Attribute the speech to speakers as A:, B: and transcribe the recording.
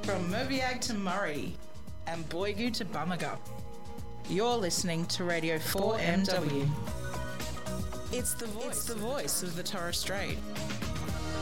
A: From Mobiag to Murray and Boigu to Bamaga. You're listening to Radio 4MW. It's the voice of the Torres Strait.